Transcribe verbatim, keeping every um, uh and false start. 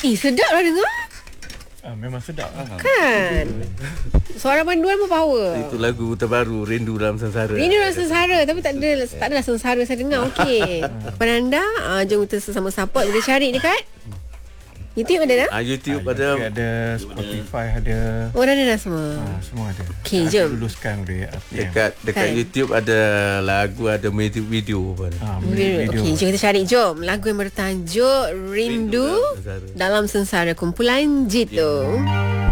Eh, sedap lah dengar. Ah, memang sedap lah. Kan? Suara panduan pun power. Itu lagu terbaru, Rindu Dalam Sengsara. Rindu dalam sengsara. Tapi tak ada tak adalah sengsara saya dengar. Okey. Kepada anda, uh, jom kita sesama support. Boleh cari dekat YouTube ada dah? Ah, YouTube Ah, ada. YouTube ada, Spotify ada. Oh, dah ada dah semua. Ah, semua ada. Okey, Aku jom. luluskan oleh R T M. Dekat dekat Kan? YouTube ada lagu, ada music video pun. Ah, Okey, video. jom kita cari. Jom. Lagu yang bertajuk Rindu Dalam Sengsara. Dalam Sengsara. Kumpulan Jitu.